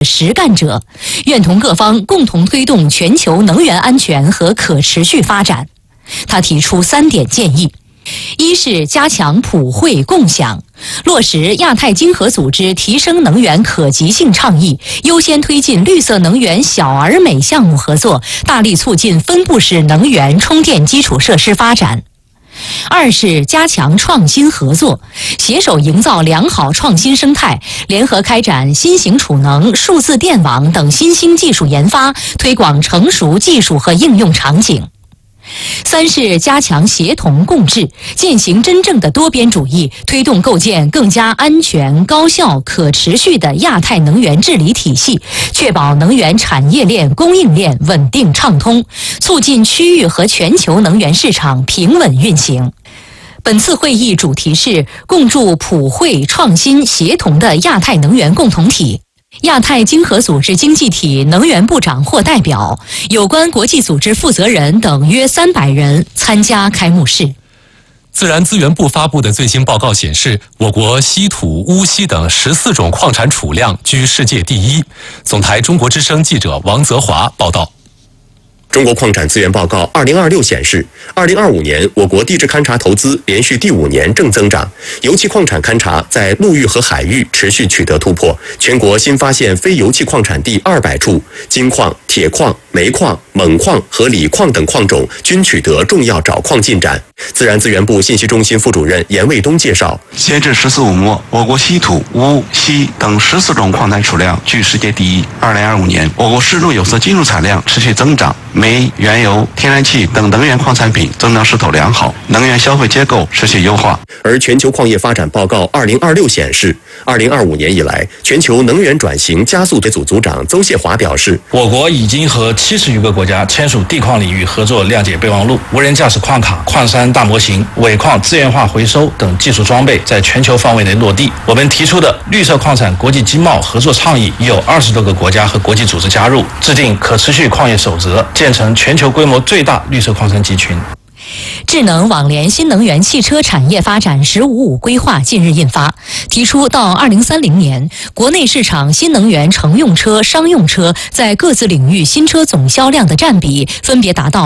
实干者，愿同各方共同推动全球能源安全和可持续发展。他提出3点建议：一是加强普惠共享，落实亚太经合组织提升能源可及性倡议，优先推进绿色能源小而美项目合作，大力促进分布式能源充电基础设施发展。二是加强创新合作，携手营造良好创新生态，联合开展新型储能、数字电网等新兴技术研发，推广成熟技术和应用场景。三是加强协同共治，践行真正的多边主义，推动构建更加安全、高效、可持续的亚太能源治理体系，确保能源产业链、供应链稳定畅通，促进区域和全球能源市场平稳运行。本次会议主题是共筑普惠、创新、协同的亚太能源共同体。亚太经合组织经济体能源部长或代表、有关国际组织负责人等约300人参加开幕式。 自然资源部发布的最新报告显示，我国稀土、钨硒等14种矿产储量居世界第一。总台中国之声记者王泽华报道。 中国矿产资源报告2026显示，2025年我国地质勘查投资连续第5年正增长，油气矿产勘查在陆域和海域持续取得突破，全国新发现非油气矿产地200处，金矿、铁矿、煤矿、锰矿和锂矿等矿种均取得重要找矿进展。自然资源部信息中心副主任严卫东介绍， 截至14五末，我国稀土、钨、硒等14种矿产储量居世界第一。2025年，我国实质有色金属产量持续增长，煤、原油、天然气等能源矿产品增长势头良好，能源消费结构持续优化。 而全球矿业发展报告2026显示，2025年以来，全球能源转型加速组组长邹谢华表示， 我国已经和70余个国家签署地矿领域合作谅解备忘录，无人驾驶矿卡、矿山大模型、尾矿资源化回收等技术装备在全球范围内落地。我们提出的绿色矿产国际经贸合作倡议已有20多个国家和国际组织加入，制定可持续矿业守则，建成全球规模最大绿色矿产集群。 智能网联新能源汽车产业发展“15+5”规划近日印发，提出到2030年，国内市场新能源乘用车、商用车在各自领域新车总销量的占比分别达到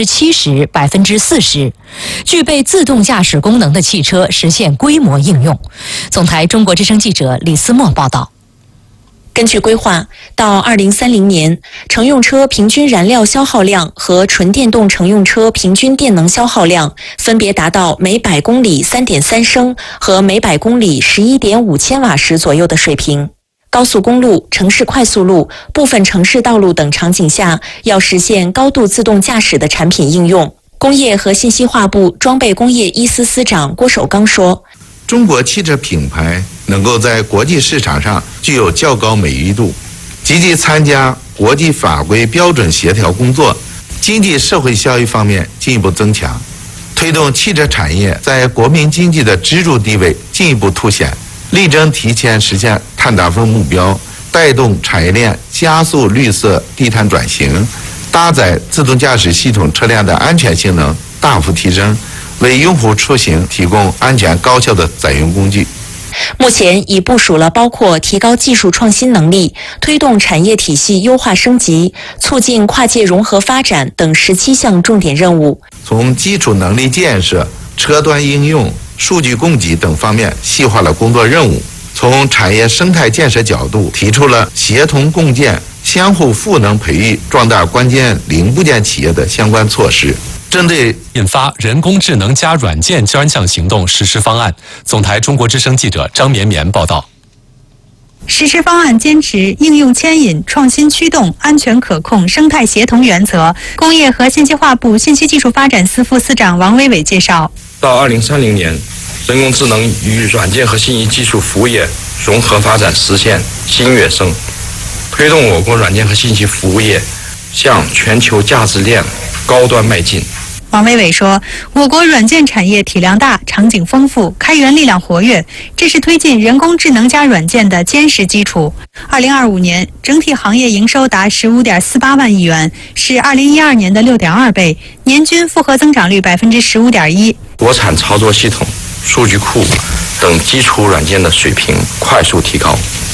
70%、40%。具备自动驾驶功能的汽车实现规模应用。总台中国之声记者李思墨报道。 根据规划，到2030年，乘用车平均燃料消耗量和纯电动乘用车平均电能消耗量分别达到每100公里3.3升和每100公里11.5千瓦时左右的水平。高速公路、城市快速路、部分城市道路等场景下，要实现高度自动驾驶的产品应用。工业和信息化部装备工业一司司长郭守刚说， 中国汽车品牌能够在国际市场上具有较高美誉度，积极参加国际法规标准协调工作，经济社会效益方面进一步增强，推动汽车产业在国民经济的支柱地位进一步凸显，力争提前实现碳达峰目标，带动产业链加速绿色低碳转型，搭载自动驾驶系统车辆的安全性能大幅提升，为用户出行提供安全高效的载运工具。 目前已部署了包括提高技术创新能力、推动产业体系优化升级、促进跨界融合发展等17项重点任务。 从基础能力建设、车端应用、数据供给等方面细化了工作任务。从产业生态建设角度，提出了协同共建、相互赋能培育、壮大关键零部件企业的相关措施。针对印发人工智能加软件专项行动实施方案。总台中国之声记者张绵绵报道。 实施方案坚持应用牵引、创新驱动、安全可控、生态协同原则。工业和信息化部信息技术发展司副司长王伟伟介绍， 到2030年，人工智能与软件和信息技术服务业融合发展实现新跃升，推动我国软件和信息服务业向全球价值链高端迈进。 王伟伟说，我国软件产业体量大、场景丰富、开源力量活跃，这是推进人工智能加软件的坚实基础。2025年，整体行业营收达15.48万亿元，是2012年的6.2倍，年均复合增长率15.1%。 国产操作系统、数据库等基础软件的水平快速提高，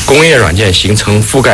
工业软件形成覆盖